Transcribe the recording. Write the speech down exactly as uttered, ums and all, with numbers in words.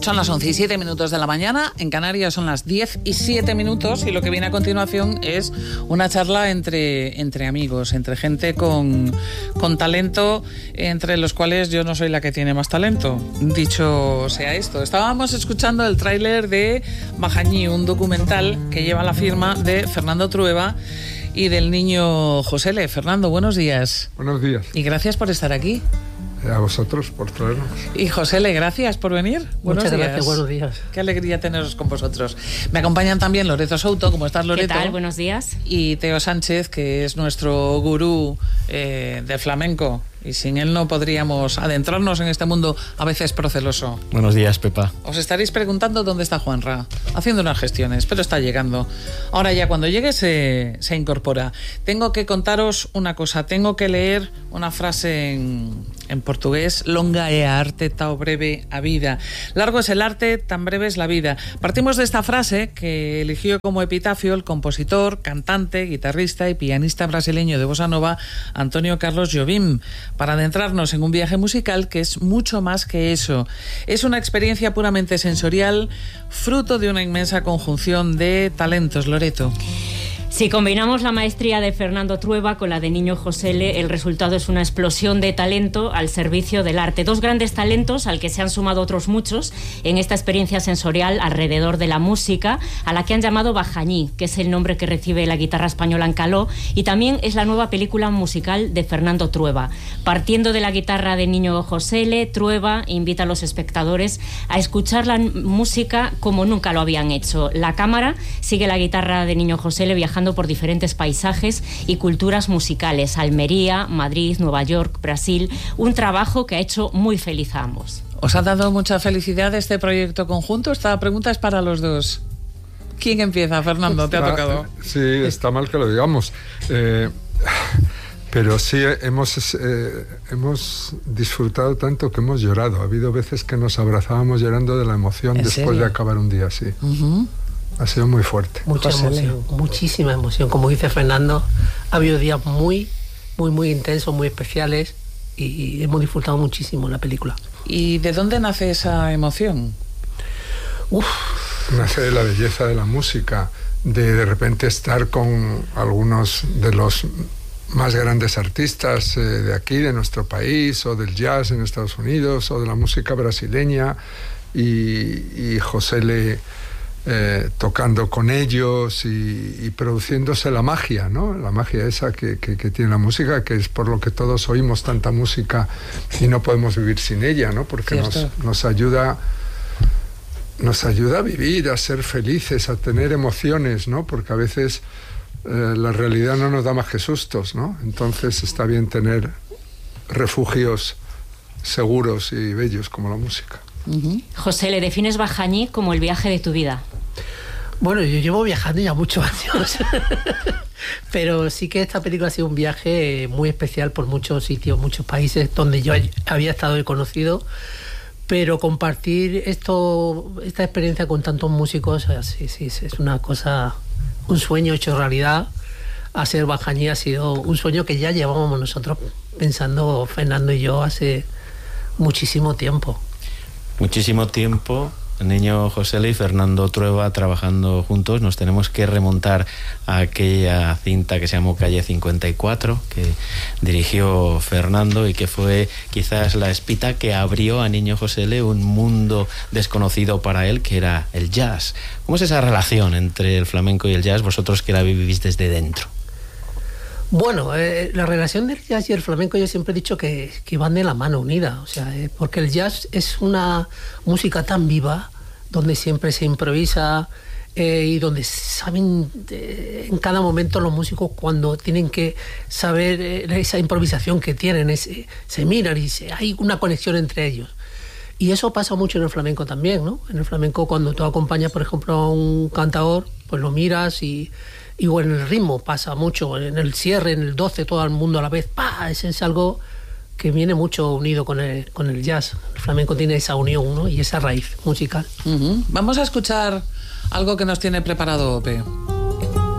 Son las once y siete minutos de la mañana, en Canarias son las diez y siete minutos y lo que viene a continuación es una charla entre, entre amigos, entre gente con, con talento, entre los cuales yo no soy la que tiene más talento, dicho sea esto. Estábamos escuchando el tráiler de Bajañí, un documental que lleva la firma de Fernando Trueba y del niño Josele. Fernando, buenos días. Buenos días. Y gracias por estar aquí. A vosotros por traernos. Y Josele, gracias por venir. Buenos Muchas días. gracias, buenos días. Qué alegría teneros con vosotros. Me acompañan también Loreto Souto. ¿Cómo estás, Loreto? ¿Qué tal? Buenos días. Y Teo Sánchez, que es nuestro gurú eh, de flamenco. Y sin él no podríamos adentrarnos en este mundo a veces proceloso. Buenos días, Pepa. Os estaréis preguntando dónde está Juanra, haciendo unas gestiones, pero está llegando. Ahora ya cuando llegue se, se incorpora. Tengo que contaros una cosa, tengo que leer una frase en, en portugués. Longa é a arte, tão breve a vida. Largo es el arte, tan breve es la vida. Partimos de esta frase que eligió como epitafio el compositor, cantante, guitarrista y pianista brasileño de bossa nova Antonio Carlos Jobim, para adentrarnos en un viaje musical que es mucho más que eso. Es una experiencia puramente sensorial, fruto de una inmensa conjunción de talentos. Loreto. Si combinamos la maestría de Fernando Trueba con la de Niño Josele, el resultado es una explosión de talento al servicio del arte. Dos grandes talentos al que se han sumado otros muchos en esta experiencia sensorial alrededor de la música, a la que han llamado Bajañí, que es el nombre que recibe la guitarra española en caló, y también es la nueva película musical de Fernando Trueba. Partiendo de la guitarra de Niño Josele, Trueba invita a los espectadores a escuchar la música como nunca lo habían hecho. La cámara sigue la guitarra de Niño Josele viajando por diferentes paisajes y culturas musicales: Almería, Madrid, Nueva York, Brasil. Un trabajo que ha hecho muy feliz a ambos. ¿Os ha dado mucha felicidad este proyecto conjunto? Esta pregunta es para los dos. ¿Quién empieza? Fernando, te ha tocado. Sí, está mal que lo digamos. Eh, pero sí, hemos, eh, hemos disfrutado tanto que hemos llorado. Ha habido veces que nos abrazábamos llorando de la emoción después serio? de acabar un día así. Uh-huh. Ha sido muy fuerte. Mucha Josele. emoción, muchísima emoción. Como dice Fernando, ha habido días muy, muy, muy intensos, muy especiales y, y hemos disfrutado muchísimo la película. ¿Y de dónde nace esa emoción? Uf. Nace de la belleza de la música, de de repente estar con algunos de los más grandes artistas eh, de aquí, de nuestro país, o del jazz en Estados Unidos, o de la música brasileña, y, y Josele Eh, tocando con ellos y, y produciéndose la magia, ¿no? La magia esa que, que, que tiene la música, que es por lo que todos oímos tanta música y no podemos vivir sin ella, ¿no? Porque nos, nos ayuda nos ayuda a vivir, a ser felices, a tener emociones, ¿no? Porque a veces eh, la realidad no nos da más que sustos, ¿no? Entonces está bien tener refugios seguros y bellos como la música. Uh-huh. José, le defines Bajañí como el viaje de tu vida. Bueno, yo llevo viajando ya muchos años, pero sí que esta película ha sido un viaje muy especial por muchos sitios, muchos países donde yo había estado y conocido, pero compartir esto, esta experiencia con tantos músicos, sí, sí, es una cosa, un sueño hecho realidad. Hacer Bajañí ha sido un sueño que ya llevábamos nosotros pensando, Fernando y yo, hace muchísimo tiempo. Muchísimo tiempo. Niño Josele y Fernando Trueba trabajando juntos. Nos tenemos que remontar a aquella cinta que se llamó Calle cincuenta y cuatro, que dirigió Fernando y que fue quizás la espita que abrió a Niño Josele un mundo desconocido para él, que era el jazz. ¿Cómo es esa relación entre el flamenco y el jazz, vosotros que la vivís desde dentro? Bueno, eh, la relación del jazz y el flamenco yo siempre he dicho que, que van de la mano unida, o sea, eh, porque el jazz es una música tan viva, donde siempre se improvisa eh, y donde saben eh, en cada momento los músicos cuando tienen que saber eh, esa improvisación que tienen, es, eh, se miran y se, hay una conexión entre ellos. Y eso pasa mucho en el flamenco también, ¿no? En el flamenco cuando tú acompañas, por ejemplo, a un cantador, pues lo miras y... Y bueno, en el ritmo pasa mucho, en el cierre, en el doce, todo el mundo a la vez. ¡Pah! Ese es algo que viene mucho unido con el, con el jazz. El flamenco tiene esa unión, ¿no? Y esa raíz musical. Uh-huh. Vamos a escuchar algo que nos tiene preparado Ope.